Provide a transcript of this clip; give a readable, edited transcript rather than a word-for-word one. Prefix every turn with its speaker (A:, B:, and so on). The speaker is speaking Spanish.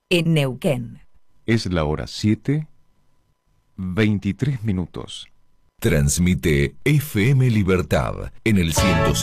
A: en Neuquén.
B: Es la hora 7:23.
C: Transmite FM Libertad en el 105.